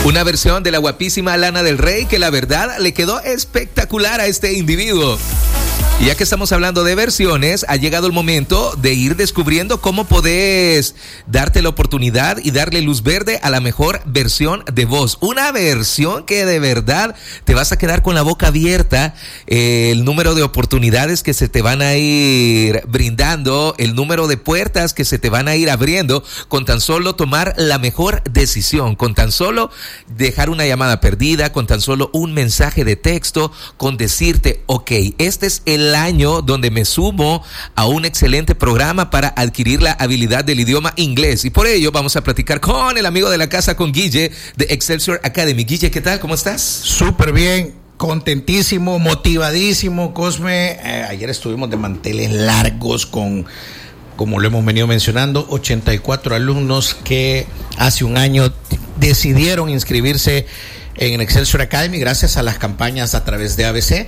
Una versión de la guapísima Lana del Rey que la verdad le quedó espectacular a este individuo. Y ya que estamos hablando de versiones, ha llegado el momento de ir descubriendo cómo podés darte la oportunidad y darle luz verde a la mejor versión de voz. Una versión que de verdad te vas a quedar con la boca abierta. El número de oportunidades que se te van a ir brindando, el número de puertas que se te van a ir abriendo con tan solo tomar la mejor decisión, con tan solo dejar una llamada perdida, con tan solo un mensaje de texto, con decirte, ok, este es el año donde me sumo a un excelente programa para adquirir la habilidad del idioma inglés. Y por ello vamos a platicar con el amigo de la casa, con Guille de Excelsior Academy. Guille, ¿qué tal? ¿Cómo estás? Súper bien, contentísimo, motivadísimo, Cosme. Ayer estuvimos de manteles largos con, como lo hemos venido mencionando, 84 alumnos que hace un año decidieron inscribirse en Excelsior Academy gracias a las campañas a través de ABC.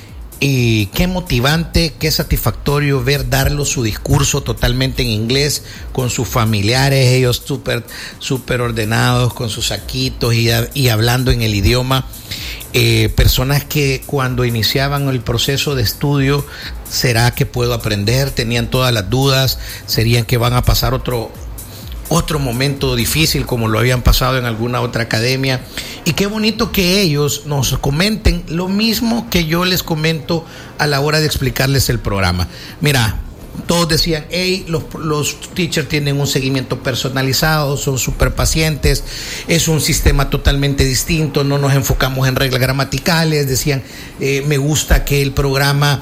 Y qué motivante, qué satisfactorio ver darlo su discurso totalmente en inglés con sus familiares, ellos súper ordenados con sus saquitos y hablando en el idioma. Personas que cuando iniciaban el proceso de estudio, ¿será que puedo aprender? Tenían todas las dudas, serían que van a pasar otro momento difícil como lo habían pasado en alguna otra academia. Y qué bonito que ellos nos comenten lo mismo que yo les comento a la hora de explicarles el programa. Mira, todos decían, hey, los teachers tienen un seguimiento personalizado, son súper pacientes, es un sistema totalmente distinto, no nos enfocamos en reglas gramaticales. Decían, me gusta que el programa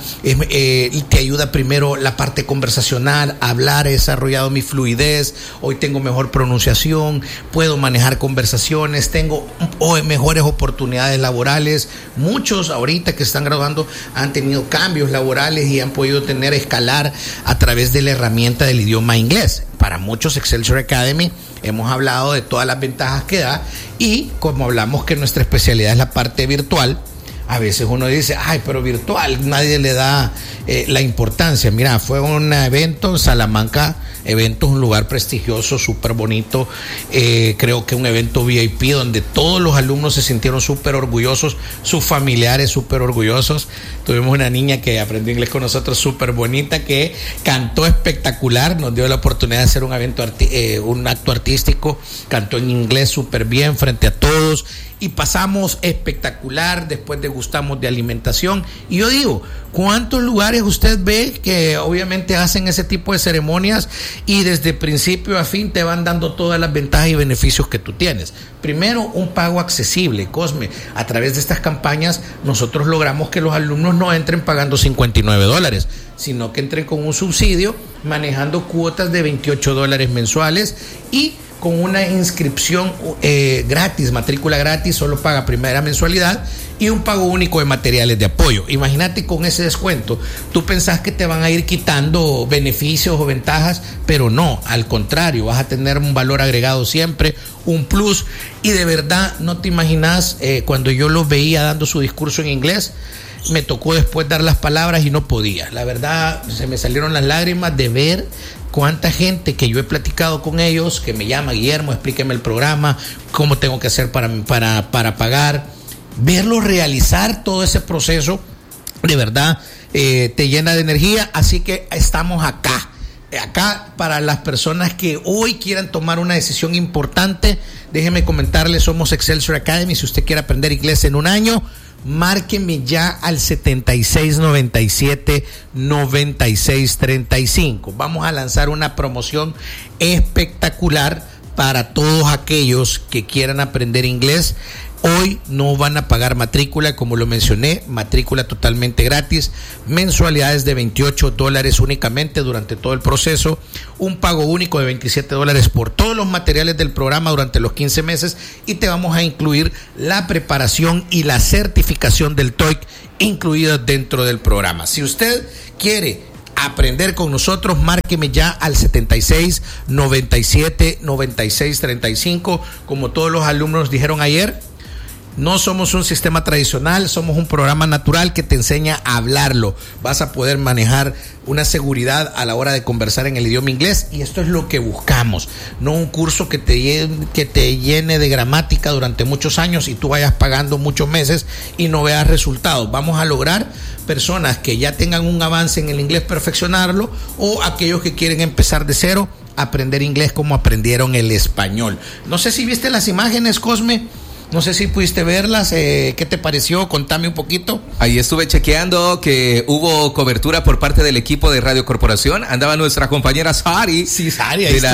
te ayuda primero la parte conversacional, hablar, he desarrollado mi fluidez, hoy tengo mejor pronunciación, puedo manejar conversaciones, tengo mejores oportunidades laborales. Muchos ahorita que están graduando han tenido cambios laborales y han podido escalar a través de la herramienta del idioma inglés. Para muchos, Excelsior Academy, hemos hablado de todas las ventajas que da, y como hablamos que nuestra especialidad es la parte virtual, a veces uno dice, ay, pero virtual, nadie le da la importancia. Mira, fue un evento en Salamanca, un lugar prestigioso, súper bonito, creo que un evento VIP donde todos los alumnos se sintieron súper orgullosos, sus familiares súper orgullosos. Tuvimos una niña que aprendió inglés con nosotros, súper bonita, que cantó espectacular, nos dio la oportunidad de hacer un acto artístico, cantó en inglés súper bien frente a todos. Y pasamos espectacular, después degustamos de alimentación. Y yo digo, ¿cuántos lugares usted ve que obviamente hacen ese tipo de ceremonias y desde principio a fin te van dando todas las ventajas y beneficios que tú tienes? Primero, un pago accesible, Cosme. A través de estas campañas nosotros logramos que los alumnos no entren pagando $59, sino que entren con un subsidio, manejando cuotas de $28 mensuales y con una inscripción gratis, matrícula gratis, solo paga primera mensualidad y un pago único de materiales de apoyo. Imagínate, con ese descuento, tú pensás que te van a ir quitando beneficios o ventajas, pero no, al contrario, vas a tener un valor agregado siempre, un plus. Y de verdad, no te imaginas, cuando yo los veía dando su discurso en inglés, me tocó después dar las palabras y no podía. La verdad, se me salieron las lágrimas de ver cuánta gente que yo he platicado con ellos, que me llama, Guillermo, explíqueme el programa, cómo tengo que hacer para pagar. Verlos realizar todo ese proceso, de verdad, te llena de energía. Así que estamos acá para las personas que hoy quieran tomar una decisión importante. Déjenme comentarles, somos Excelsior Academy. Si usted quiere aprender inglés en un año, márqueme ya al 7697-9635. Vamos a lanzar una promoción espectacular para todos aquellos que quieran aprender inglés. Hoy no van a pagar matrícula, como lo mencioné, matrícula totalmente gratis, mensualidades de $28 únicamente durante todo el proceso, un pago único de $27 por todos los materiales del programa durante los 15 meses, y te vamos a incluir la preparación y la certificación del TOEIC incluidas dentro del programa. Si usted quiere aprender con nosotros, márqueme ya al 7697-9635. Como todos los alumnos dijeron ayer, No somos un sistema tradicional, somos un programa natural que te enseña a hablarlo. Vas a poder manejar una seguridad a la hora de conversar en el idioma inglés, y esto es lo que buscamos. No un curso que te llene de gramática durante muchos años y tú vayas pagando muchos meses y no veas resultados. Vamos a lograr personas que ya tengan un avance en el inglés, perfeccionarlo, o aquellos que quieren empezar de cero, aprender inglés como aprendieron el español. No sé si viste las imágenes, Cosme. No sé si pudiste verlas, ¿qué te pareció? Contame un poquito. Ahí estuve chequeando que hubo cobertura por parte del equipo de Radio Corporación. Andaba nuestra compañera Sari. Sí, Sari, ahí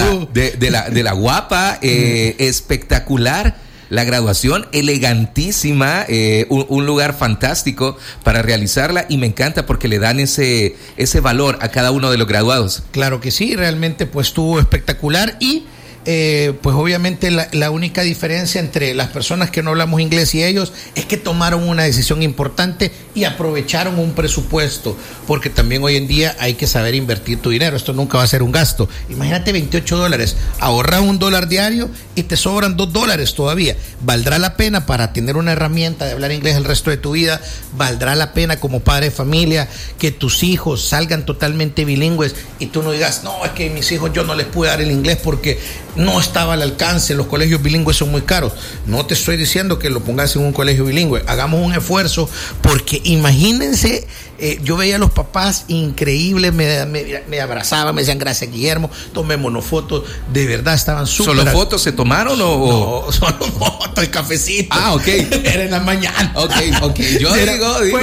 de la guapa, espectacular. La graduación, elegantísima, un lugar fantástico para realizarla, y me encanta porque le dan ese valor a cada uno de los graduados. Claro que sí, realmente pues estuvo espectacular, y pues obviamente la única diferencia entre las personas que no hablamos inglés y ellos es que tomaron una decisión importante y aprovecharon un presupuesto, porque también hoy en día hay que saber invertir tu dinero. Esto nunca va a ser un gasto. Imagínate $28, ahorra $1 diario y te sobran $2 todavía. Valdrá la pena para tener una herramienta de hablar inglés el resto de tu vida. Valdrá la pena como padre de familia que tus hijos salgan totalmente bilingües y tú no digas, no, es que mis hijos yo no les pude dar el inglés porque no estaba al alcance, los colegios bilingües son muy caros. No te estoy diciendo que lo pongas en un colegio bilingüe, hagamos un esfuerzo, porque imagínense, yo veía a los papás increíbles, me abrazaban, me decían gracias Guillermo, tomémonos fotos, de verdad estaban súper. ¿Solo fotos se tomaron o...? No, solo fotos, el cafecito. Ah, ok. Era en la mañana. Ok, yo digo. Fue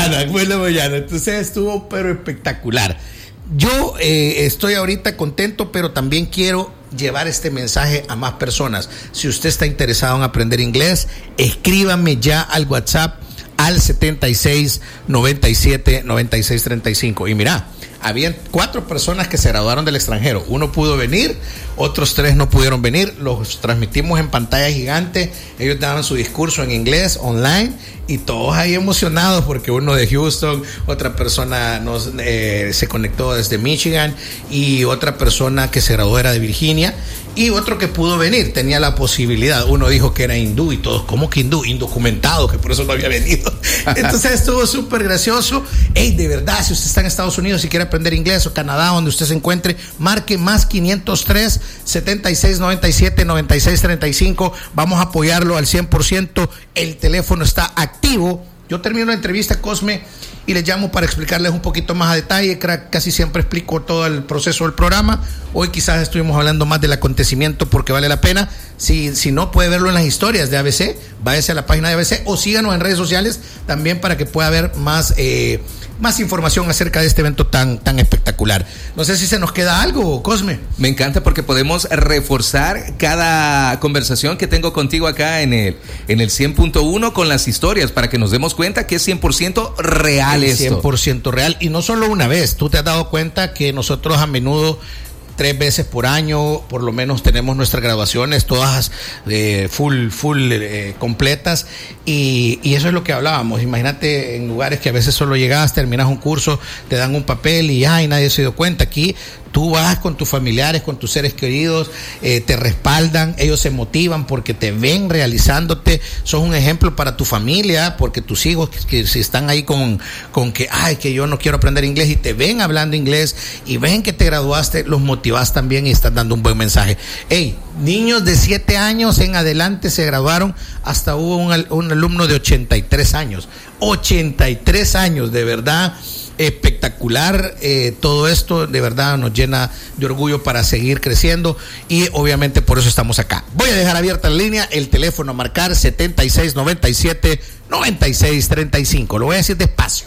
en la mañana, entonces estuvo pero espectacular. Yo estoy ahorita contento, pero también quiero llevar este mensaje a más personas. Si usted está interesado en aprender inglés, escríbame ya al WhatsApp al 76 97 96 35. Y mira, habían 4 personas que se graduaron del extranjero. Uno pudo venir, otros 3 no pudieron venir. Los transmitimos en pantalla gigante. Ellos daban su discurso en inglés online y todos ahí emocionados, porque uno de Houston, otra persona se conectó desde Michigan, y otra persona que se graduó era de Virginia, y otro que pudo venir, tenía la posibilidad. Uno dijo que era hindú y todos, ¿cómo que hindú? Indocumentado, que por eso no había venido. Entonces estuvo súper gracioso. Hey, de verdad, si usted está en Estados Unidos y quiere aprender inglés, o Canadá, donde usted se encuentre, marque más 503 76 97 96 35. Vamos a apoyarlo al 100%. El teléfono está activo. Yo termino la entrevista, Cosme, y les llamo para explicarles un poquito más a detalle. Casi siempre explico todo el proceso del programa. Hoy quizás estuvimos hablando más del acontecimiento porque vale la pena. Si no, puede verlo en las historias de ABC, váyase a la página de ABC o síganos en redes sociales también para que pueda haber más información acerca de este evento tan espectacular. No sé si se nos queda algo, Cosme. Me encanta porque podemos reforzar cada conversación que tengo contigo acá en el 100.1 con las historias, para que nos demos cuenta que es 100% real esto. 100% real, y no solo una vez. Tú te has dado cuenta que nosotros a menudo 3 veces por año, por lo menos, tenemos nuestras graduaciones todas full completas, y eso es lo que hablábamos. Imagínate en lugares que a veces solo llegas, terminas un curso, te dan un papel y nadie se dio cuenta. Aquí tú vas con tus familiares, con tus seres queridos, te respaldan, ellos se motivan porque te ven realizándote, sos un ejemplo para tu familia, porque tus hijos que si están ahí con que yo no quiero aprender inglés, y te ven hablando inglés y ven que te graduaste, los motivas también y estás dando un buen mensaje. Hey, niños de 7 años en adelante se graduaron, hasta hubo un alumno de 83 años, 83 años, de verdad. Espectacular, todo esto de verdad nos llena de orgullo para seguir creciendo, y obviamente por eso estamos acá. Voy a dejar abierta la línea, el teléfono a marcar 76 97 96 35. Lo voy a decir despacio: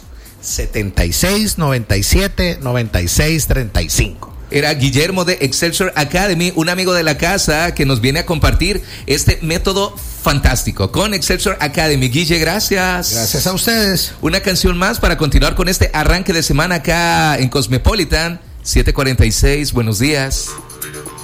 76 97 96 35. Era Guillermo de Excelsior Academy, un amigo de la casa que nos viene a compartir este método fantástico con Excelsior Academy. Guille, gracias. Gracias a ustedes. Una canción más para continuar con este arranque de semana acá en Cosmopolitan 746. Buenos días.